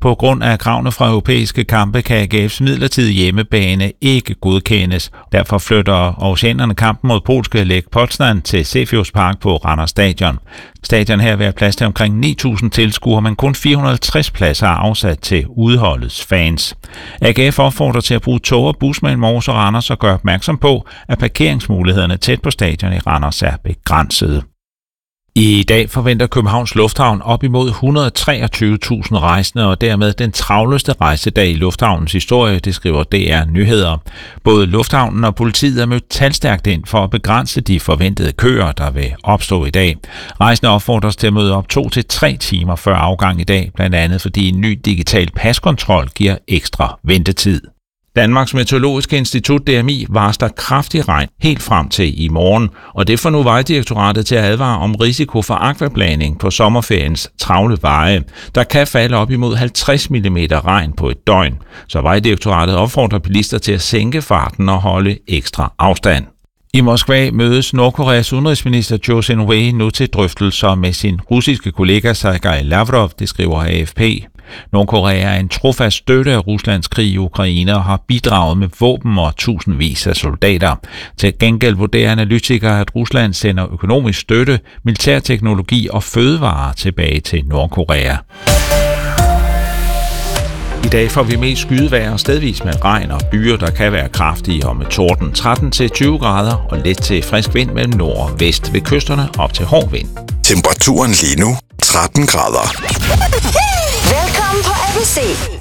På grund af kravene fra europæiske kampe kan AGF's midlertidige hjemmebane ikke godkendes. Derfor flytter aarhusianerne kampen mod polske Lech Poznan til Cepheus Park på Randers Stadion. Stadion her vil have plads til omkring 9.000 tilskuere, men kun 450 pladser er afsat til udholdets fans. AGF opfordrer til at bruge tog og bus mellem Aarhus og Randers og gør opmærksom på, at parkeringsmulighederne tæt på stadion i Randers er begrænsede. I dag forventer Københavns Lufthavn op imod 123.000 rejsende, og dermed den travleste rejsedag i lufthavnens historie, det skriver DR Nyheder. Både lufthavnen og politiet er mødt talstærkt ind for at begrænse de forventede køer, der vil opstå i dag. Rejsende opfordres til at møde op 2 til 3 timer før afgang i dag, blandt andet fordi en ny digital paskontrol giver ekstra ventetid. Danmarks Meteorologiske Institut DMI varsler kraftig regn helt frem til i morgen, og det får nu Vejdirektoratet til at advare om risiko for akvablanding på sommerferiens travle veje. Der kan falde op imod 50 mm regn på et døgn, så Vejdirektoratet opfordrer bilister til at sænke farten og holde ekstra afstand. I Moskva mødes Nordkoreas udenrigsminister Jo Sin-wei nu til drøftelser med sin russiske kollega Sergej Lavrov, det skriver AFP. Nordkorea er en trofast støtte af Ruslands krig i Ukraine og har bidraget med våben og tusindvis af soldater. Til gengæld vurderer analytikere, at Rusland sender økonomisk støtte, militærteknologi og fødevarer tilbage til Nordkorea. I dag får vi mest skydevejr og stedvis med regn og byer, der kan være kraftige og med torden 13-20 grader og let til frisk vind mellem nord og vest ved kysterne op til hård vind. Temperaturen lige nu 13 grader. Velkommen på ABC.